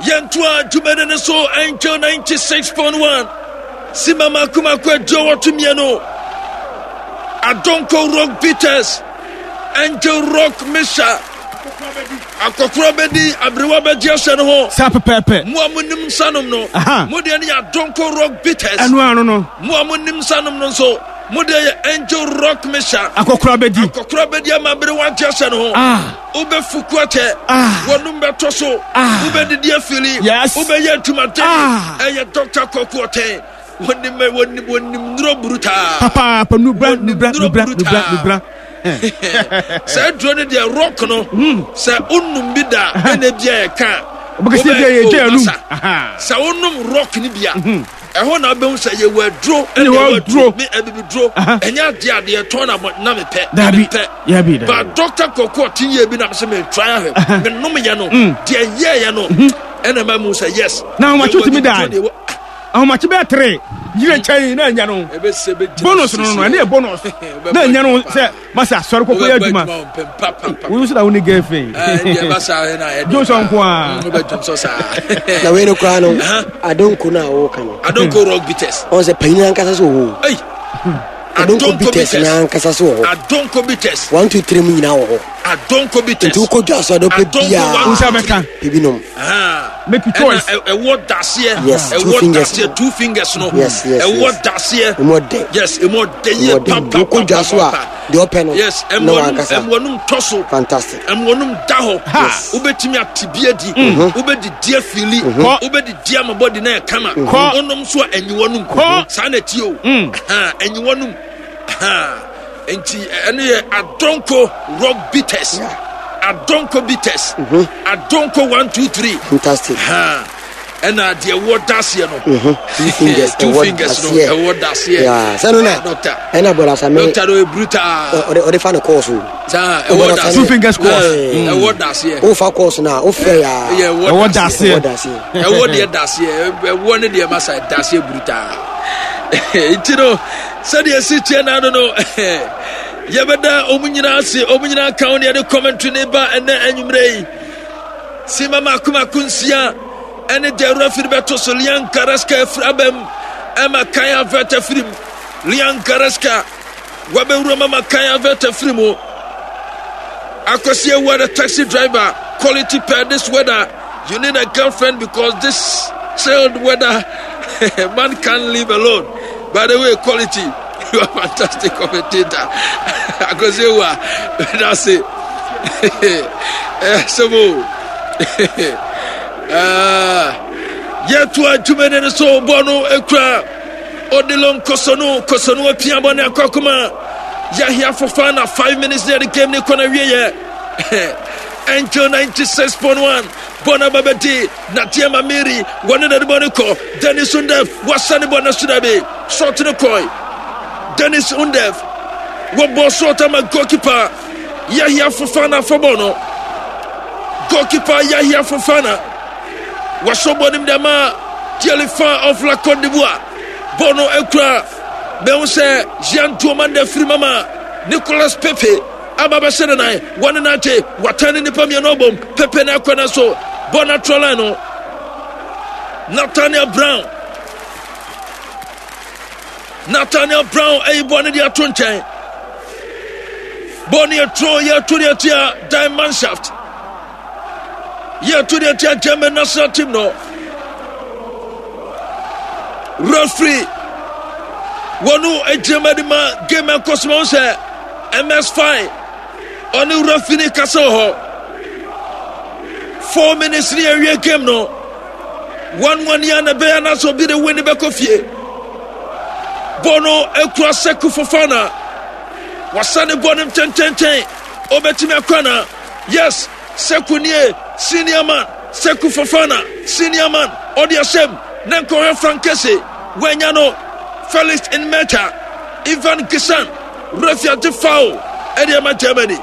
Yentua Jumene so Angel 96.1. Simama Kumakwe Joe Tumiano. Adonko Rock Beaters. Angel Rock Misha. Akokrobedi Abriwabe Jason Sapa Pepe. Muamunim Sanum no. Modiani Adonko Rock Beaters. No. Muamunim Sanum no so. Mode Angel Rock Misha. Akokrobedi Amabriwa Jason Ube Fukwate. Wanumbe Toso. Ube Didia Philly. Yes. Ube Yetumate. Eye Dr. Kokwate. Wonim Nro Bruta. Papa Nubra. Say drone the rock no. Say unum bida enebia ka. Obekesi dey ejanu. Say unum rock ni bia. Ehon na be say ye wadro me ebibi dro. Enya de ade ton na me pe. Ya bi. But Dr. Koko tinye bi na say me try him. Me nom ye no. De ye no. Ena ma mu say yes. Now ma chuti me die. How much be 3? You change na nya no. Bonus no na bonus. Na nya no say masa sori kokko ya djuma. We use that only girlfriend. Masa na Johnson kwa. Na we no kwa no. Adonko na wo kan. Adonko Rock Beaters. On say payin ankasa so wo. Hey. Adonko Beaters na ankasa so wo. Adonko Beaters. 1 2 3 mu nyina wo. Adonko Beaters. Tu ko dwa so do pe bia. Unsabeka. Bibinom. Make a choice. A word that's here. Yes, a word that's here. 2 fingers no. Yes. A word that's here. Yes, a more day. Papa. The open. Yes, M1 Tosso. Fantastic. M1 Daho. Ubetimi atibiedi. Ubedi dear Philly. Ubedi dear my body na kama. Onum so anyone. Sanetio. Anyone. Enti ene Adonko Rock Beaters. Adonko Beaters. Adonko 1 2 3. Fantastic. And the word that's here no. 2 fingers. 2 fingers no. A word that's here. Yeah. Sano na. Doctor. Ena bola sa me. Doctor o brutal. O de fa no course. Sa a word that's 2 fingers course. A word that's here. O fa course na. O fe ya. Yeah, word that's here. A word here that's here. One the massa that's here brutal. Itino said the city na no. Yabeda omunyina account ya the commentary neba ene enyumrei simama kuma kunsia ene de referee beto so Lian Karaska frabem ema kaya veta frim Lian Karaska wabe mama kaya veta frimo akosie weather taxi driver quality per this weather you need a girlfriend because this chilled weather man can't live alone. By the way, quality, you are a fantastic commentator. Akosewa, that's it. Sabo. Yetua Jumene so bono ekra Odilon Kosono Piabone Akokuma. Yahia Fofana 5 minutes there the game ne kona wiye. Angel 96.1 Bona Babeti Natia Mamiri one of the Bonico Dennis Undev Wasani Bona Sudabe short to the koi Dennis Undev what boss short am a goalkeeper Yahia Fofana for Bono goalkeeper Yahia Fofana was somebody dama Jellyfa of La Côte d'Ivoire Bono Ekra Beonse Jean Tuamande Frimama Nicolas Pepe Ababa Senai, one night, Watani Pamianobom, Pepe Nakonaso, Bonatrolano, Nathaniel Brown, a Bonadia Tunche, Bonia Troya to the Tia Diamond Shaft, to the Tia German National Team, no referee, Wanu a German game and Cosmos, MS5. Oni rafini kaso 4 minutes near your game no 1-1 yana be na so bi the win be kofie Bono ekura Seku Fofana wasane bonim ten obetimi akwana yes Seku nie senior man Seku Fofana senior man odiasem nenko Frankese wenya no Felix in Meta Ivan Kisan Rafia de foul Ediama Germany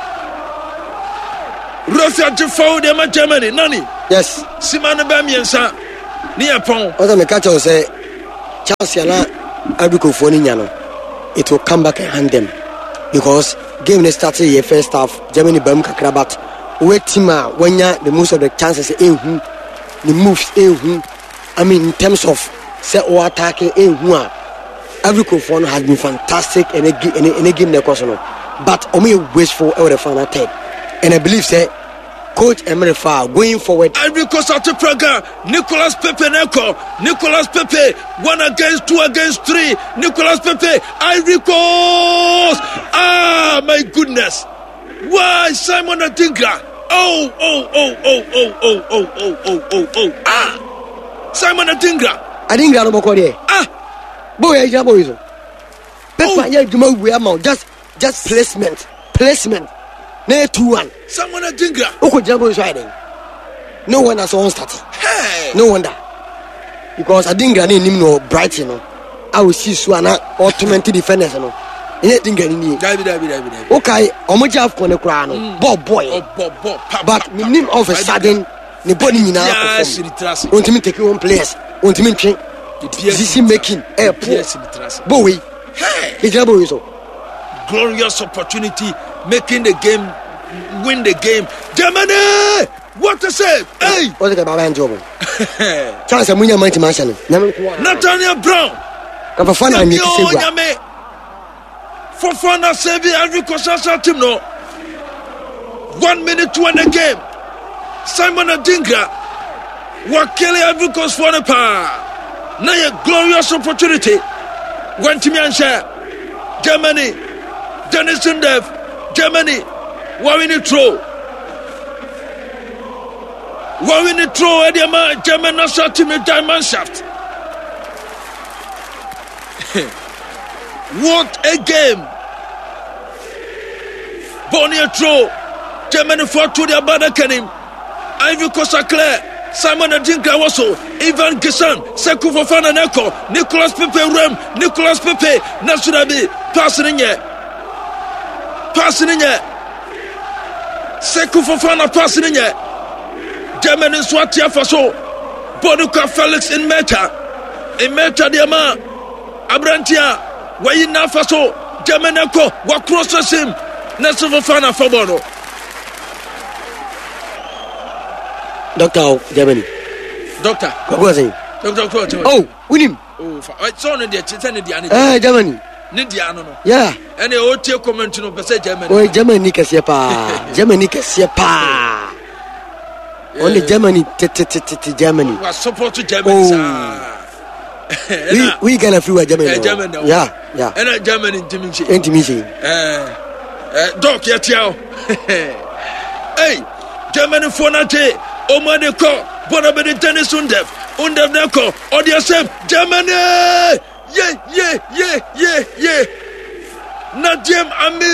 Rafia de foul Ediama Germany Nani yes Simane Bamiensa Nia Pon Oda me catch say Chelsea na Aduko Foni nyano it will come back and hand them because game they started the first half Germany bam kakra but we team wenya the most of the chances the moves I mean in terms of say or attacking every Kofono has been fantastic in a game but only wasteful over the final third. And I believe say Coach Emery Fall going forward. Ivory Coast at Praga, Nicolas Pepe Neko, Nicolas Pepe 1 against 2 against 3. Nicolas Pepe, Ivory Coast. Ah, my goodness. Why Simon Adingra? Oh. Ah, Simon Adingra. Adingra no more there. Ah, boy, Pepe, just placement. Nay 2-1. Someone Adingra. Oko Jabo is riding. No one has on starting. Hey. No wonder. Because Adingra didn't even know Brighton. I will see Swana or 20 defenders. Anything getting you. Okay, Omoja of Konecrano. Boy. But name of a sudden, the body in our want me take your own place. Want me change. This making a place. Boy. Hey. Jabo is glorious opportunity. Making the game, win the game. Germany! What a save! Hey! What's the Baban job? Chance of Munya Mighty Mansion. Nathaniel Brown. Fofana and Yame. Fofana save Ivory Coast team no. 1 minute to win the game. Simon Adingra. Wakili Ivory Coast for the power. Now a glorious opportunity. One to Miansha. Germany. Dennis Sundev. Germany, Wawini throw. Ediama, German national team in diamond shaft. What a game! Bonnier throw. Germany fought to the Abadakenim. Ivory Coast clear. Simon Adingra also. Ivan Gissan, Sekou Fofana Neko, Nicolas Pepe Rem, Nicolas Pepe, Nasurabi, passing in here. Sekou Fofana passing in here. Germany Swatia Faso. Bonuka Felix in Meta. In Meta Diama. Abrantia. Wayina Faso. Germany ko. What crosses him. Nesu Fofana Fabono. Doctor Germany. Doctor. What was he? Doctor. Oh, with him. Oh, it's on the Germany. Yeah. And the OT comment no pese Germany. Oh, Germany kasiapa. Germany kasiapa. Only Germany Germany. Was support to Germany. We can free Germany. Germany. Yeah. And Germany intimidation. Doc yetiao. Hey, Germany for nate. Omade ko. Bonabede Dennis Sundev. Undev neko. Odia same Germany. Yeah. Nadiem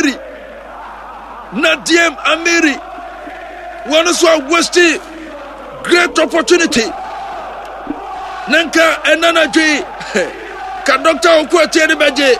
Amiri. One is wasting great opportunity. Nanka Enanaji. Can Doctor Okwati Beje.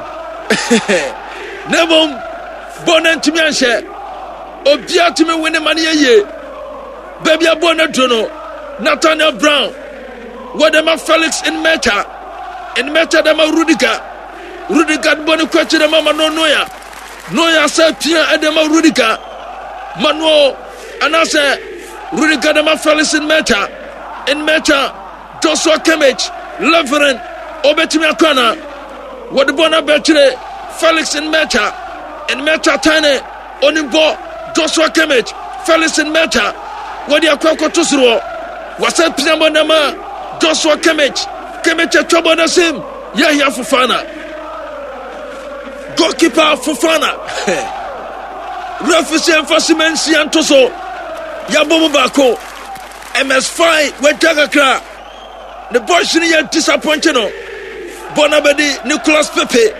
Nebom Bonan Timianshe. Obia to me win the money a year. Baby Bonatrono. Nathaniel Brown. Wadema Felix in Meta. In Meta Dama Rudiger Bonu Quechi de Mama Noya said Pierre Edema Rudiger Manuel and I said Rudiger Dama Felix in Meta Joshua Kimmich Leveren Obetimia Kwana what the Bona Betche Felix in Meta Tane Onimbo Joshua Kimmich Felix in Meta what the Aquaco Tusro was said Pierre Nama Joshua Kimmich trouble na sim Yahya Fofana goalkeeper Fofana referee enforcement Siantoso Yabomo Bako MS5 Wetagakra the boys ni disappointed no Bonabedi Nicolas Pepe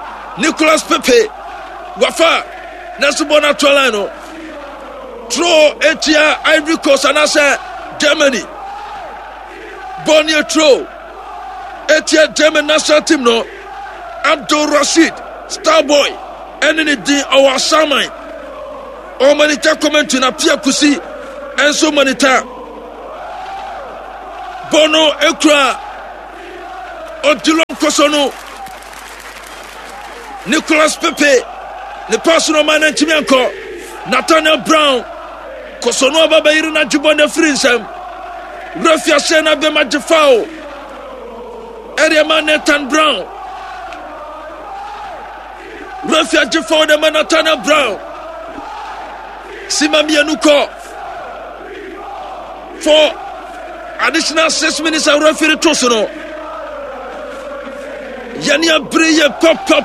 Wafa Nasu Bonatolano throw Etia Ivory Coast and I say Germany Bonnier throw Etia German national team no Abdul Rashid Starboy and in the our Samai o manita comment na Pia Kusi and so manita Bono Ekra Odilon Kosono Nicolas Pepe the personal man and Timianko Nathaniel Brown Kosono Baba Irina Jubone Frinsem Refia Sena Bema Jefao. Eriema Nathan Brown. Refia Jefao de Nathaniel Brown. Simamia Nuko. For additional 6 minutes, I referee to Tosono. Yania Brille Papa.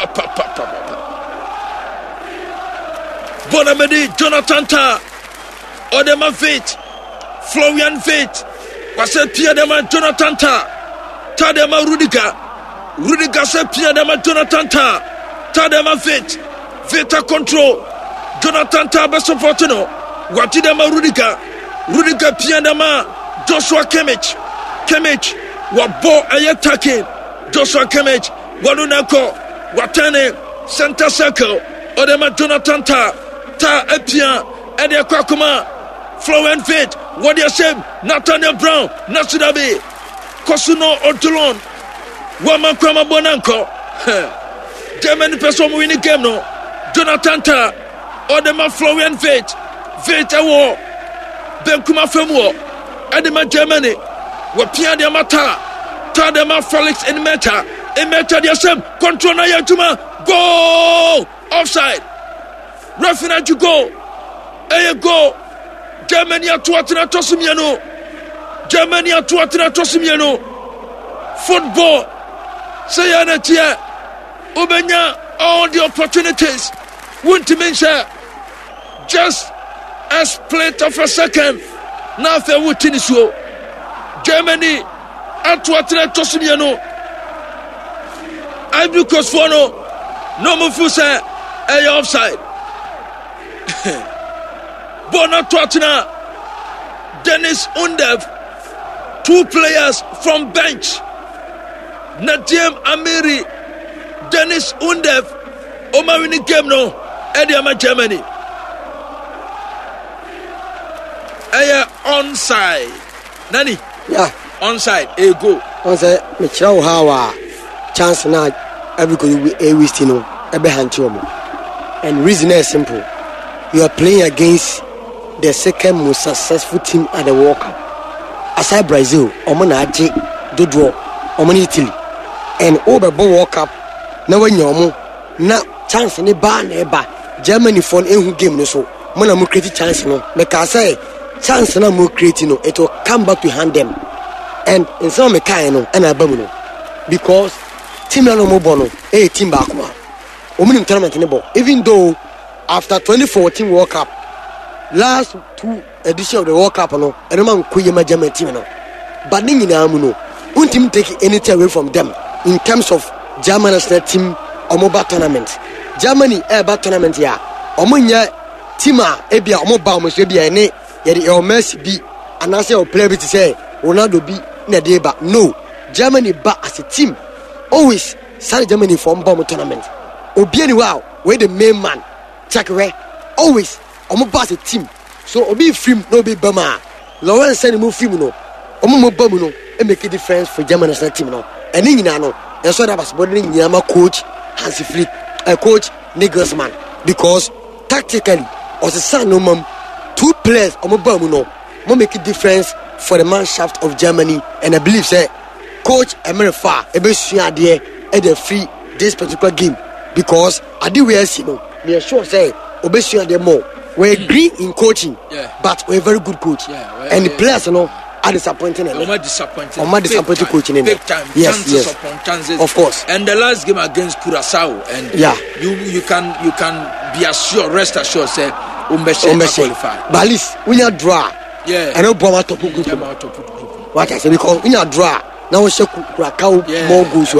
Bonamedi, Jonathan Ta, Odema Veit, Florian Veit, Wase Pierre Dema Jonathan Ta, Tadema Rudiga se Pierre Dema Jonathan Ta, Tadema Veit, Veta control, Jonathan Ta Besofortino, Watidema Rudiga Pierre Dema, Joshua Kimmich, Wabo Ayatake, Joshua Kimmich, Walunako, Watane, Center Circle, Odema Jonathan Ta Epia, Edia Kwakuma, Florian Veit, what you say, Nathaniel Brown, Nasudabe, Kosuno Odulon, Wama Kwama Bonanko, Germany person winning game no, Jonathan Ta, Odema Florian Veit Awo, Benkuma Femwo, Edema Germany, Wapia de Mata, Tadema Felix in Meta the same, control na Yatuma, go! Offside! Referee to go. Go. Germany at Tuatina Tosimiano. Football. Sayana Tia. Ubenya all the opportunities. Wouldn't mention just a split of a second. Now they would so. Germany at Tuatina Tosimiano. Ivory Coast Fono. No Mufusa. Offside. Bonatwatina, Dennis Undev, 2 players from bench. Nadim Amiri, Dennis Undev, Omawini Gemno, Ediama Germany. Onside. Nani? Yeah. Onside. Go. Onside. Michelle Hawa. Chance now. Everybody will be wasting. And reason is simple. You are playing against the second most successful team at the World Cup. Aside Brazil, Omana Aje, Dodo, Omani Italy. And over the World Cup, now when you're now chance in the bar, Germany for a game. So, Mona more creative chance, no. Make I say, chance no more creative, no. It will come back to hand them. And in some mechanical and abominable. Because team no more bono, a team back. Women tournament in the ball. Even though after 2014 World Cup, last 2 editions of the World Cup, no, and a man Kuyama German team, no. But Ningamuno, won't team take anything away from them in terms of German national team or mobile tournament. Germany air tournament, yeah. Omunya Tima, Ebia, Mobile, Mosebia, ne, yet your Messi be, and I say, or play to say, Ronaldo be, Nadeba. No, Germany back as a team. Always, South Germany for bomb tournament. Obiani wow, where the main man, Chakwe, always, Omo a team. So Obi film no be Bama. Lawrence send move film no. Omo Bamuno, and make a difference for German national team no. And in Nano, and so that was bothering Yama coach Hansi Flick, coach Nagelsmann, because tactically, as a son no mum, 2 players Omo Bamuno, mo make a difference for the manshaft of Germany, and I believe say coach Emerifa Ebesuya there at the free this particular game. Because I do we see no, we are sure say Obesuya the more. We're green in coaching, but we're a very good coach. And the players, you know, are disappointing. Disappointing coaching. Big time. Chances upon chances. Of course. And the last game against Curaçao, and you can be assured, rest assured, say Umbeshe qualify. But at least when you draw, I know Boma top group. What I say because when you draw, now we say Curaçao more goals.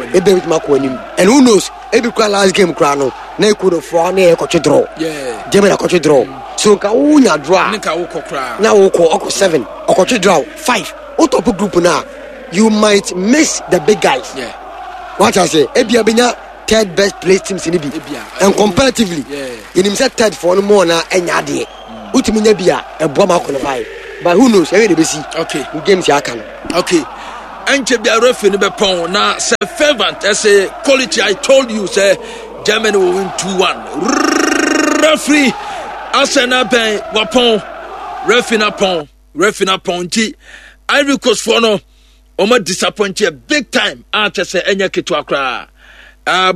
And who knows? Every last game, Crano, ne could have for ne coach draw. Germany coach draw. So Kaunya draw. Now Oko 7, or coach draw 5. Auto group now. You might miss the big guys. What I say, Ebia Bina, 3rd best place teams in Libya. And comparatively, in himself 3rd for no more now and Yadi. Utimina Bia, a bomber qualify. But who knows? Every see. Okay, games Yakan. Okay. And be a referee in the pound now. Say fervent as a quality. I told you, say Germany will win 2-1. Referee, Arsenal ben wapon. Referee na pon. refina ponti Ivory Coast for no Oma disappointed big time. Ante se enya kitu akra.